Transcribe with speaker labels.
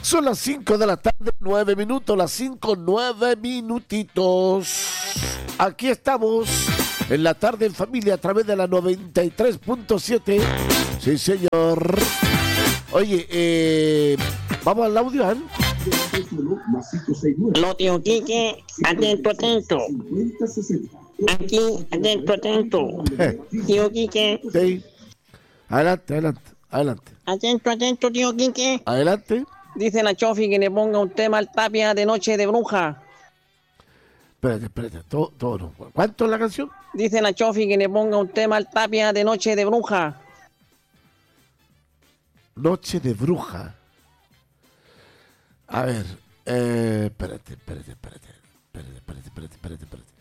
Speaker 1: Son las 5 de la tarde, 9 minutos, las 5, 9 minutitos. Aquí estamos en la tarde en familia a través de la 93.7. Sí, señor. Oye, vamos al audio, ¿eh?
Speaker 2: No, tío Quique, atento, atento. Aquí, atento, atento. Tío Quique.
Speaker 1: Sí. Adelante.
Speaker 2: Atento, atento, tío Quique.
Speaker 1: Adelante.
Speaker 2: Dice la Chofi que le ponga un tema al Tapia de Noche de Bruja.
Speaker 1: Espérate. Todo no. ¿Cuánto es la canción?
Speaker 2: Dice la Chofi que le ponga un tema al Tapia de Noche de Bruja.
Speaker 1: Noche de bruja. A ver, espérate.